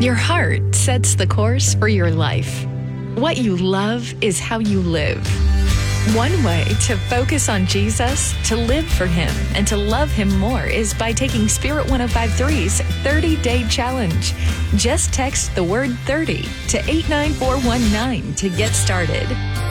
Your heart sets the course for your life. What you love is how you live. One way to focus on Jesus, to live for Him, and to love Him more is by taking Spirit 105.3's 30-Day Challenge. Just text the word 30 to 89419 to get started.